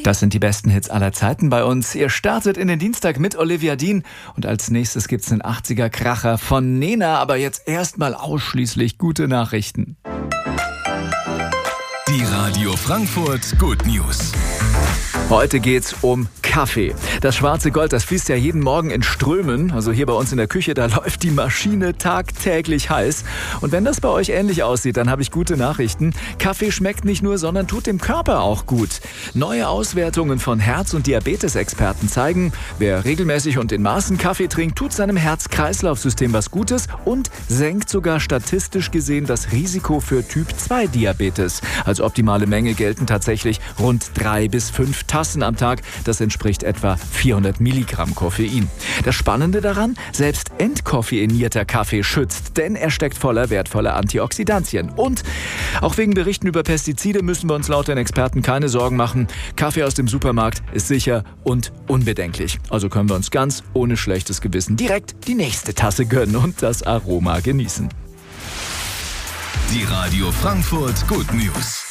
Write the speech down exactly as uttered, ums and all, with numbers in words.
Das sind die besten Hits aller Zeiten bei uns. Ihr startet in den Dienstag mit Olivia Dean und als nächstes gibt's einen achtziger-Kracher von Nena, aber jetzt erstmal ausschließlich gute Nachrichten. Die Radio Frankfurt Good News. Heute geht's um Kaffee. Das schwarze Gold, das fließt ja jeden Morgen in Strömen. Also hier bei uns in der Küche, da läuft die Maschine tagtäglich heiß. Und wenn das bei euch ähnlich aussieht, dann habe ich gute Nachrichten. Kaffee schmeckt nicht nur, sondern tut dem Körper auch gut. Neue Auswertungen von Herz- und Diabetesexperten zeigen, wer regelmäßig und in Maßen Kaffee trinkt, tut seinem Herz-Kreislauf-System was Gutes und senkt sogar statistisch gesehen das Risiko für Typ zwei Diabetes. Als optimale Menge gelten tatsächlich rund drei bis fünf Tassen am Tag. Das entspricht etwa vierhundert Milligramm Koffein. Das Spannende daran, selbst entkoffeinierter Kaffee schützt, denn er steckt voller wertvoller Antioxidantien. Und auch wegen Berichten über Pestizide müssen wir uns laut den Experten keine Sorgen machen. Kaffee aus dem Supermarkt ist sicher und unbedenklich. Also können wir uns ganz ohne schlechtes Gewissen direkt die nächste Tasse gönnen und das Aroma genießen. Die Radio Frankfurt Good News.